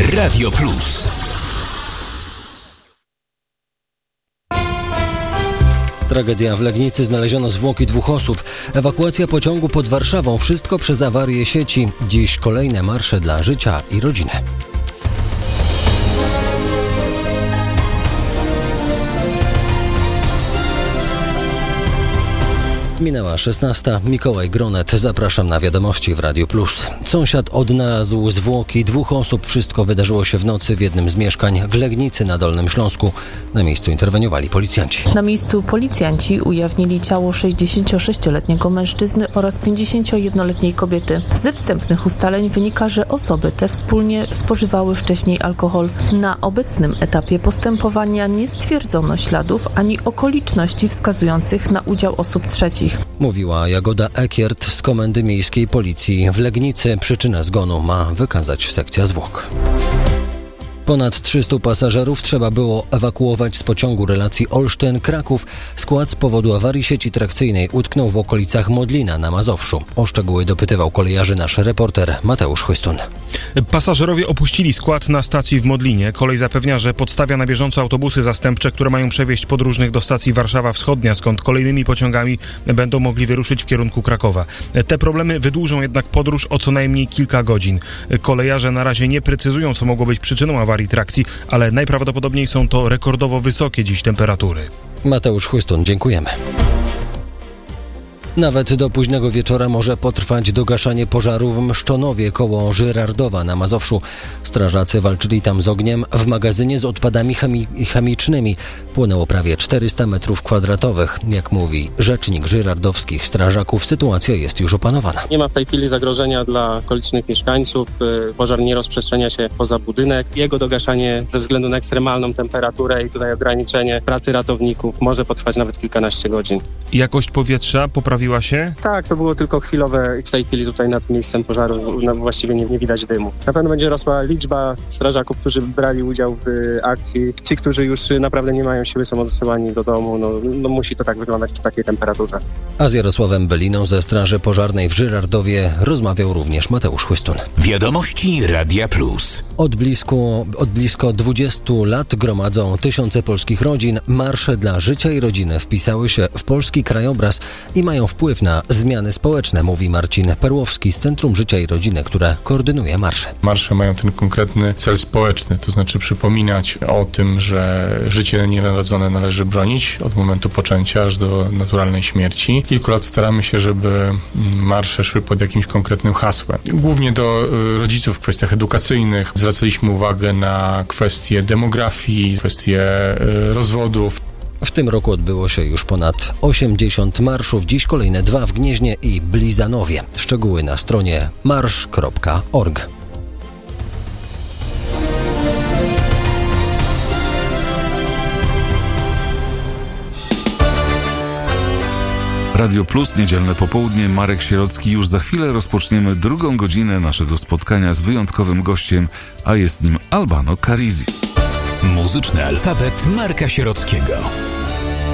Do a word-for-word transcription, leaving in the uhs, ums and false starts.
Radio Plus. Tragedia w Legnicy. Znaleziono zwłoki dwóch osób. Ewakuacja pociągu pod Warszawą. Wszystko przez awarię sieci. Dziś kolejne marsze dla życia i rodziny. Minęła szesnasta. Mikołaj Gronet. Zapraszam na wiadomości w Radiu Plus. Sąsiad odnalazł zwłoki dwóch osób. Wszystko wydarzyło się w nocy w jednym z mieszkań w Legnicy na Dolnym Śląsku. Na miejscu interweniowali policjanci. Na miejscu policjanci ujawnili ciało sześćdziesięciosześcioletniego mężczyzny oraz pięćdziesięciojednoletniej kobiety. Ze wstępnych ustaleń wynika, że osoby te wspólnie spożywały wcześniej alkohol. Na obecnym etapie postępowania nie stwierdzono śladów ani okoliczności wskazujących na udział osób trzecich. Mówiła Jagoda Ekiert z Komendy Miejskiej Policji w Legnicy. Przyczynę zgonu ma wykazać sekcja zwłok. Ponad trzystu pasażerów trzeba było ewakuować z pociągu relacji Olsztyn-Kraków. Skład z powodu awarii sieci trakcyjnej utknął w okolicach Modlina na Mazowszu. O szczegóły dopytywał kolejarzy nasz reporter Mateusz Chłystun. Pasażerowie opuścili skład na stacji w Modlinie. Kolej zapewnia, że podstawia na bieżąco autobusy zastępcze, które mają przewieźć podróżnych do stacji Warszawa Wschodnia, skąd kolejnymi pociągami będą mogli wyruszyć w kierunku Krakowa. Te problemy wydłużą jednak podróż o co najmniej kilka godzin. Kolejarze na razie nie precyzują, co mogło być przyczyną awarii trakcji, ale najprawdopodobniej są to rekordowo wysokie dziś temperatury. Mateusz Chłystun, dziękujemy. Nawet do późnego wieczora może potrwać dogaszanie pożaru w Mszczonowie koło Żyrardowa na Mazowszu. Strażacy walczyli tam z ogniem w magazynie z odpadami chemi- chemicznymi. Płonęło prawie czterysta metrów kwadratowych. Jak mówi rzecznik żyrardowskich strażaków, sytuacja jest już opanowana. Nie ma w tej chwili zagrożenia dla okolicznych mieszkańców. Pożar nie rozprzestrzenia się poza budynek. Jego dogaszanie ze względu na ekstremalną temperaturę i tutaj ograniczenie pracy ratowników może potrwać nawet kilkanaście godzin. Jakość powietrza poprawiła się? Tak, to było tylko chwilowe. W tej chwili tutaj nad miejscem pożaru no, właściwie nie, nie widać dymu. Na pewno będzie rosła liczba strażaków, którzy brali udział w akcji. Ci, którzy już naprawdę nie mają siły, są odsyłani do domu. No, no musi to tak wyglądać przy takiej temperaturze. A z Jarosławem Beliną ze Straży Pożarnej w Żyrardowie rozmawiał również Mateusz Chłystun. Wiadomości Radia Plus. Od blisko, od blisko dwudziestu lat gromadzą tysiące polskich rodzin. Marsze dla życia i rodziny wpisały się w polski krajobraz i mają wpływ na zmiany społeczne, mówi Marcin Perłowski z Centrum Życia i Rodziny, które koordynuje marsze. Marsze mają ten konkretny cel społeczny, to znaczy przypominać o tym, że życie nienarodzone należy bronić od momentu poczęcia aż do naturalnej śmierci. Kilku lat staramy się, żeby marsze szły pod jakimś konkretnym hasłem. Głównie do rodziców w kwestiach edukacyjnych zwracaliśmy uwagę na kwestie demografii, kwestie rozwodów. W tym roku odbyło się już ponad osiemdziesiąt marszów, dziś kolejne dwa w Gnieźnie i Blizanowie. Szczegóły na stronie marsz kropka org. Radio Plus, niedzielne popołudnie, Marek Sierocki. Już za chwilę rozpoczniemy drugą godzinę naszego spotkania z wyjątkowym gościem, a jest nim Albano Carisi. Muzyczny alfabet Marka Sierockiego.